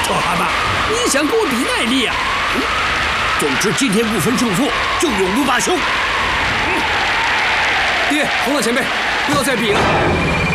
臭蛤蟆，你想跟我比耐力啊？总之，今天不分胜负，就永不罢休。 爹，洪老前辈，不要再比了。